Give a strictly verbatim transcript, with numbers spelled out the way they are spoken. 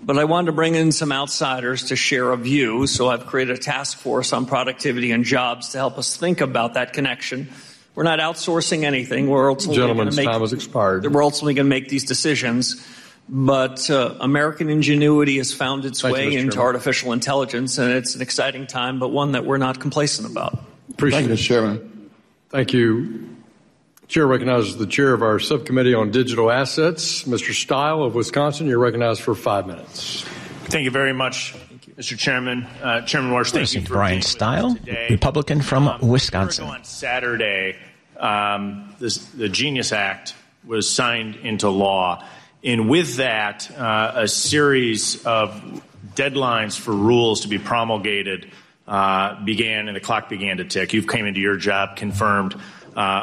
But I wanted to bring in some outsiders to share a view, so I've created a task force on productivity and jobs to help us think about that connection. We're not outsourcing anything. We're ultimately Gentleman's make, time has expired. We're ultimately going to make these decisions. But uh, American ingenuity has found its Thank way you, into Chairman. artificial intelligence, and it's an exciting time, but one that we're not complacent about. Appreciate Thank you, it. Mister Chairman. Thank you. Chair recognizes the chair of our subcommittee on digital assets, Mister Stile of Wisconsin. You're recognized for five minutes. Thank you very much, Mister Chairman. Uh, Chairman Warsh, thank you for Brian being with us Stile, today. Republican from Um, Wisconsin. A year ago on Saturday, um, this, the Genius Act was signed into law. And with that, uh, a series of deadlines for rules to be promulgated uh, began, and the clock began to tick. You've came into your job confirmed uh,